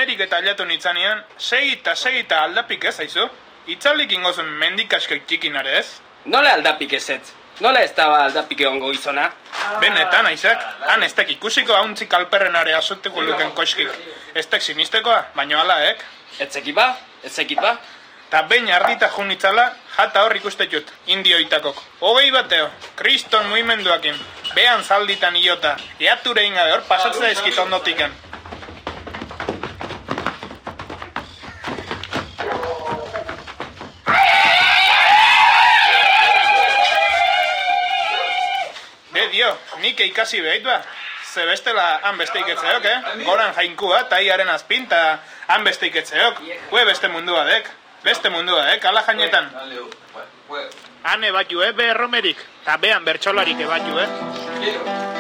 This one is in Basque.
Romerik eta aldatu nitzanean, segi eta aldapik ez haizu? Itzalik ingozun mendikaskek txikinare ez? Nola aldapik ezetz? Nola ez daba aldapik egongo gizona? Benetan, Aizak, han ez tek ikusiko hauntzik alperrenare asotuko luken koskik. Ez tek sinistekoa, baino alaek. Etzekit ba? Ta behin ardita junitzala, jata hor ikuste jut, indioitakok. 21, kriston muimenduakin, behan zalditan iota, eature ingabe hor pasatzea eskit ondotiken. Nik ikasi behit ba. Ze bestela han beste iketzeok, Goran jainkua, taiaren azpinta han beste iketzeok. Hue beste mundua dek. Ala jainetan. Han ebatu, be Romerik. Ta behan bertxolarik ebatu,